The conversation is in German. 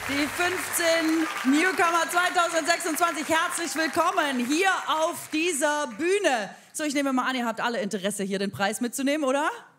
Die 15 Newcomer 2026, herzlich willkommen hier auf dieser Bühne. So, ich nehme mal an, ihr habt alle Interesse, hier den Preis mitzunehmen, oder?